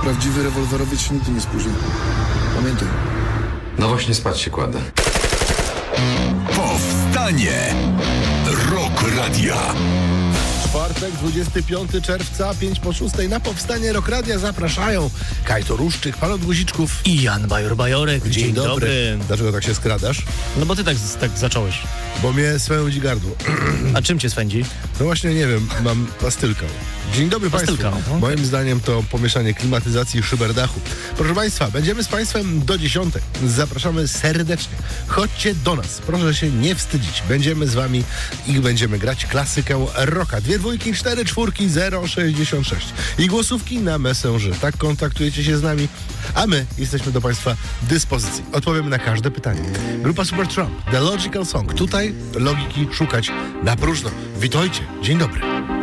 Prawdziwy rewolwerowiec się nigdy nie spóźni. Pamiętaj. No właśnie spać się kładę. Powstanie Rock Radia. Czwartek, 25 czerwca, 5:06 na Powstanie Rock Radia zapraszają Kajto Ruszczyk, Pan od Guziczków I Jan Bajor-Bajorek. Dzień dobry. Dlaczego tak się skradasz? No bo ty tak zacząłeś. Bo mnie swędzi gardło. A czym cię swędzi? No właśnie nie wiem, mam pastylkę. Dzień dobry Pastylka, Państwu. okay. Moim zdaniem to pomieszanie klimatyzacji i szyberdachu. Proszę Państwa, będziemy z Państwem do 10. Zapraszamy serdecznie. Chodźcie do nas. Proszę się nie wstydzić. Będziemy z Wami i będziemy grać klasykę rocka. 2 dwójki, 4 czwórki, 066. I głosówki na Messengerze. Tak kontaktujecie się z nami, a my jesteśmy do Państwa dyspozycji. Odpowiemy na każde pytanie. Grupa Supertramp, The Logical Song. Tutaj logiki szukać na próżno. Witajcie. Dzień dobry.